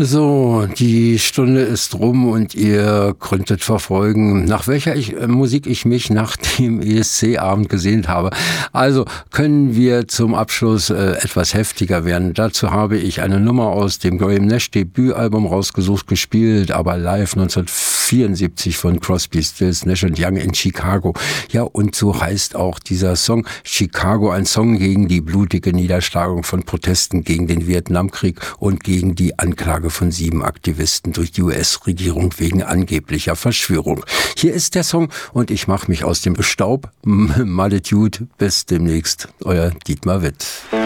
So, die Stunde ist rum und ihr konntet verfolgen, nach welcher Musik ich mich nach dem ESC-Abend gesehnt habe. Also können wir zum Abschluss etwas heftiger werden. Dazu habe ich eine Nummer aus dem Graham Nash Debütalbum rausgesucht, gespielt, aber live 1974 von Crosby, Stills, Nash & Young in Chicago. Ja, und so heißt auch dieser Song Chicago, ein Song gegen die blutige Niederschlagung von Protesten gegen den Vietnamkrieg und gegen die Anklage von 7 Aktivisten durch die US-Regierung wegen angeblicher Verschwörung. Hier ist der Song und ich mache mich aus dem Staub. Malitude, bis demnächst. Euer Dietmar Witt.